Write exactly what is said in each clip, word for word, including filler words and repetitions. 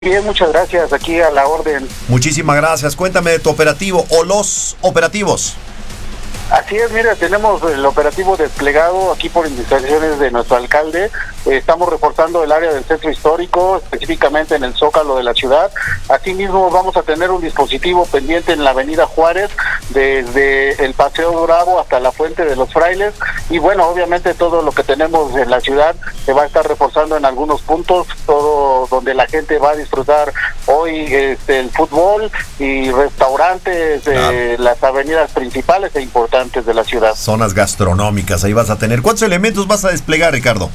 Bien, muchas gracias, aquí a la orden. Muchísimas gracias. Cuéntame de tu operativo o los operativos. Así es, mira, tenemos el operativo desplegado aquí por indicaciones de nuestro alcalde. Eh, estamos reforzando el área del centro histórico, específicamente en el Zócalo de la ciudad. Asimismo, vamos a tener un dispositivo pendiente en la avenida Juárez, desde el Paseo Bravo hasta la Fuente de los Frailes. Y bueno, obviamente todo lo que tenemos en la ciudad se va a estar reforzando en algunos puntos, todo donde la gente va a disfrutar hoy este, el fútbol y restaurantes, claro. eh, las avenidas principales e importantes de la ciudad. Zonas gastronómicas, ahí vas a tener. ¿Cuántos elementos vas a desplegar, Ricardo?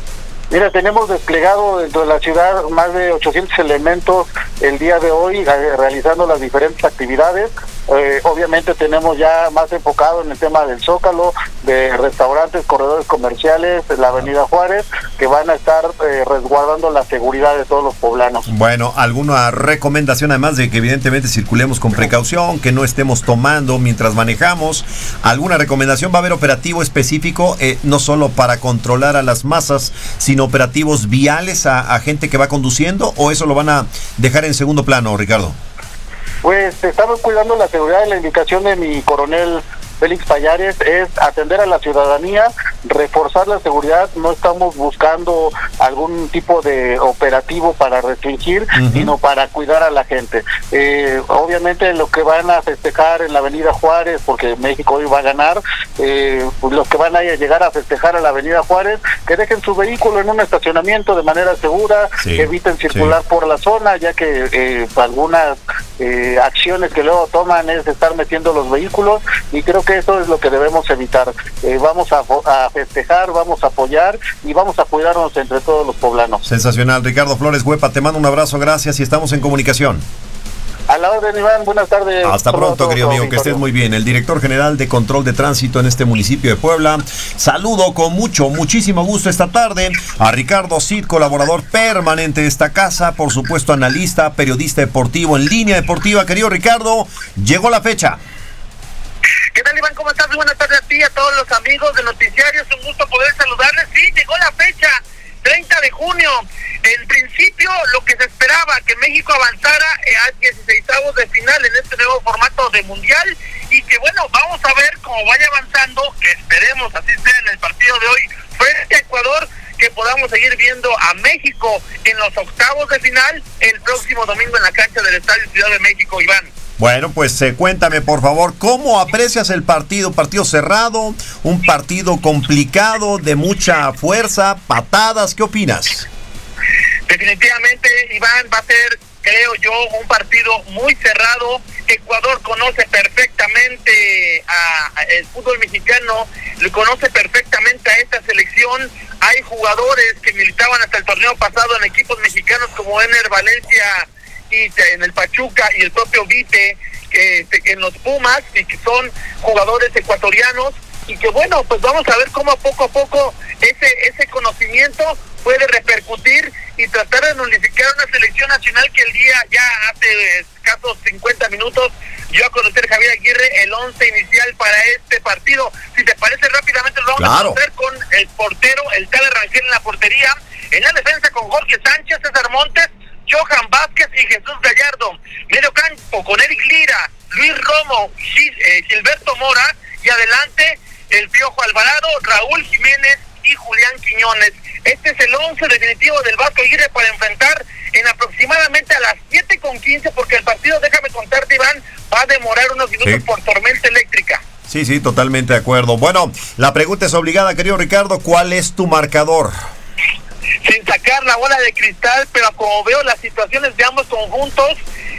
Mira, tenemos desplegado dentro de la ciudad más de ochocientos elementos el día de hoy, realizando las diferentes actividades. Eh, obviamente tenemos ya más enfocado en el tema del Zócalo, de restaurantes, corredores comerciales, la avenida Juárez, que van a estar eh, resguardando la seguridad de todos los poblanos. Bueno, ¿alguna recomendación, además de que evidentemente circulemos con precaución, que no estemos tomando mientras manejamos? ¿Alguna recomendación? ¿Va a haber operativo específico, eh, no solo para controlar a las masas, sino operativos viales a, a gente que va conduciendo, o eso lo van a dejar en segundo plano, Ricardo? Pues estamos cuidando la seguridad, y la indicación de mi coronel Félix Payares es atender a la ciudadanía, reforzar la seguridad. No estamos buscando algún tipo de operativo para restringir, uh-huh. sino para cuidar a la gente. Eh, obviamente lo que van a festejar en la avenida Juárez, porque México hoy va a ganar, eh, los que van a llegar a festejar a la avenida Juárez, que dejen su vehículo en un estacionamiento de manera segura, sí, que eviten circular sí. por la zona, ya que eh, algunas eh, acciones que luego toman es estar metiendo los vehículos, y creo que eso es lo que debemos evitar. Eh, vamos a, a festejar, vamos a apoyar y vamos a cuidarnos entre todos los poblanos. Sensacional. Ricardo Flores Huepa, te mando un abrazo, gracias y estamos en comunicación. A la orden, Iván, buenas tardes. Hasta pronto, todo, querido todo, amigo, que estés muy bien. El director general de Control de Tránsito en este municipio de Puebla. Saludo con mucho, muchísimo gusto esta tarde a Ricardo Cid, colaborador permanente de esta casa, por supuesto analista, periodista deportivo en Línea Deportiva. Querido Ricardo, llegó la fecha. ¿Qué tal, Iván? ¿Cómo estás? Muy buenas tardes a ti y a todos los amigos de Noticiarios. Un gusto poder saludarles. Sí, llegó la fecha, treinta de junio. En principio, lo que se esperaba, que México avanzara a dieciseisavos de final en este nuevo formato de Mundial. Y que, bueno, vamos a ver cómo vaya avanzando, que esperemos así sea en el partido de hoy frente a Ecuador, que podamos seguir viendo a México en los octavos de final el próximo domingo en la cancha del Estadio Ciudad de México, Iván. Bueno, pues eh, cuéntame por favor, ¿cómo aprecias el partido? ¿Partido cerrado? ¿Un partido complicado, de mucha fuerza, patadas? ¿Qué opinas? Definitivamente, Iván, va a ser, creo yo, un partido muy cerrado. Ecuador conoce perfectamente a, a el fútbol mexicano, le conoce perfectamente a esta selección. Hay jugadores que militaban hasta el torneo pasado en equipos mexicanos como Ener Valencia y en el Pachuca y el propio Vite, que, que en los Pumas, y que son jugadores ecuatorianos, y que bueno, pues vamos a ver cómo poco a poco ese ese conocimiento puede repercutir y tratar de unificar una selección nacional que el día ya hace escasos cincuenta minutos dio a conocer Javier Aguirre el once inicial para este partido. Si te parece, rápidamente lo vamos claro. a conocer con el portero, el Tale Rangel en la portería, en la defensa con Jorge Sánchez, César Montes, Johan Vázquez y Jesús Gallardo. Medio campo con Eric Lira, Luis Romo, Gil, eh, Gilberto Mora, y adelante el Piojo Alvarado, Raúl Jiménez y Julián Quiñones. Este es el once definitivo del Vasco Aguirre para enfrentar en aproximadamente a las siete con quince, porque el partido, déjame contarte, Iván, va a demorar unos minutos sí. por tormenta eléctrica. Sí, sí, totalmente de acuerdo. Bueno, la pregunta es obligada, querido Ricardo, ¿cuál es tu marcador? Sin sacar la bola de cristal, pero como veo las situaciones de ambos conjuntos,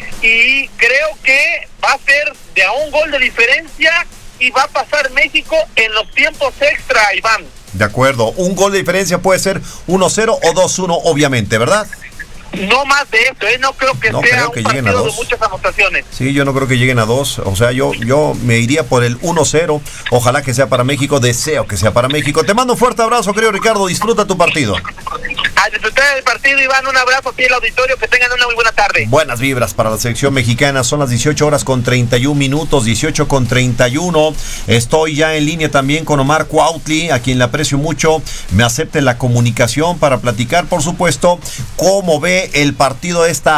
y creo que va a ser de a un gol de diferencia y va a pasar México en los tiempos extra, Iván. De acuerdo, un gol de diferencia puede ser uno cero o dos uno, obviamente, ¿verdad? No más de eso, ¿eh? No creo que no sea creo que un partido de muchas anotaciones. Sí, yo no creo que lleguen a dos. O sea, yo, yo me iría por el uno cero. Ojalá que sea para México. Deseo que sea para México. Te mando un fuerte abrazo, querido Ricardo. Disfruta tu partido. a disfrutar del partido, Iván. Un abrazo aquí al auditorio, que tengan una muy buena tarde. Buenas vibras para la selección mexicana. Son las dieciocho horas con treinta y un minutos, dieciocho con treinta y uno. Estoy ya en línea también con Omar Cuautli, a quien le aprecio mucho. Me acepte la comunicación para platicar, por supuesto, cómo ve el partido de esta